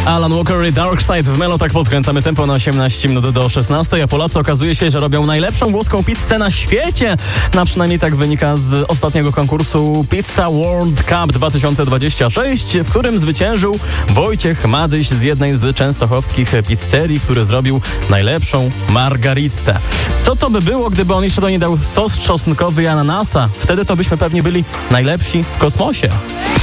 Alan Walker i Dark Side w Melo. Tak podkręcamy tempo na 18 minut do 16, a Polacy okazuje się, że robią najlepszą włoską pizzę na świecie. No przynajmniej tak wynika z ostatniego konkursu Pizza World Cup 2026, w którym zwyciężył Wojciech Madyś z jednej z częstochowskich pizzerii, który zrobił najlepszą margaritę. Co to by było, gdyby on jeszcze do niej dał sos czosnkowy i ananasa? Wtedy to byśmy pewnie byli najlepsi w kosmosie.